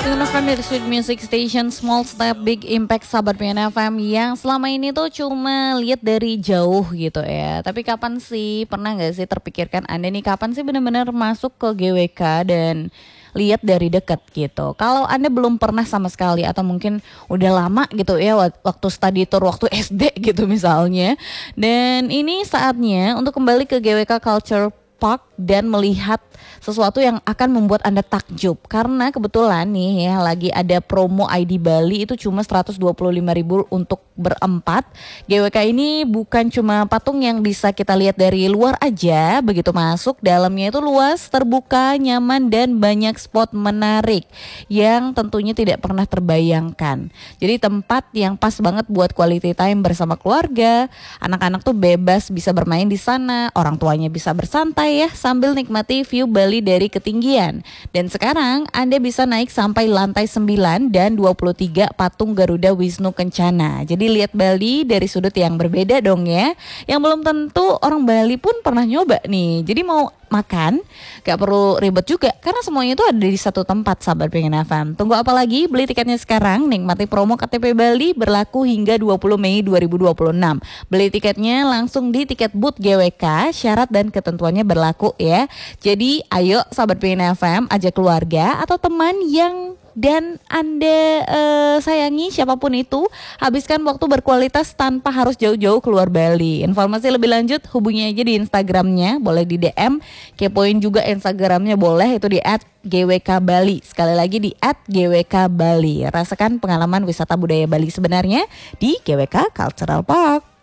Dengan dari Sweet Music Station, Small Step Big Impact, sahabat PNFM yang selama ini tuh cuma lihat dari jauh gitu ya. Tapi kapan sih, pernah nggak sih terpikirkan Anda nih kapan sih benar-benar masuk ke GWK dan lihat dari dekat gitu. Kalau Anda belum pernah sama sekali atau mungkin udah lama gitu ya waktu study tour waktu SD gitu misalnya. Dan ini saatnya untuk kembali ke GWK Culture Park dan melihat sesuatu yang akan membuat Anda takjub karena kebetulan nih ya lagi ada promo ID Bali itu cuma 125.000 untuk berempat. GWK ini bukan cuma patung yang bisa kita lihat dari luar aja, begitu masuk dalamnya itu luas, terbuka, nyaman dan banyak spot menarik yang tentunya tidak pernah terbayangkan. Jadi tempat yang pas banget buat quality time bersama keluarga. Anak-anak tuh bebas bisa bermain di sana, orang tuanya bisa bersantai ya sambil nikmati view Bali dari ketinggian. Dan sekarang Anda bisa naik sampai lantai 9 dan 23 patung Garuda Wisnu Kencana. Jadi lihat Bali dari sudut yang berbeda dong ya. Yang belum tentu orang Bali pun pernah nyoba nih. Jadi mau makan gak perlu ribet juga karena semuanya itu ada di satu tempat, sahabat Pengen FM. Tunggu apa lagi? Beli tiketnya sekarang, nikmati promo KTP Bali berlaku hingga 20 Mei 2026. Beli tiketnya langsung di tiket booth GWK, syarat dan ketentuannya berlaku ya. Jadi ayo sahabat Pengen FM, ajak keluarga atau teman yang dan Anda sayangi siapapun itu, habiskan waktu berkualitas tanpa harus jauh-jauh keluar Bali. Informasi lebih lanjut hubungi aja di Instagramnya, boleh di DM, kepoin juga Instagramnya boleh, itu di @gwkbali. Sekali lagi di @gwkbali. Rasakan pengalaman wisata budaya Bali sebenarnya di GWK Cultural Park.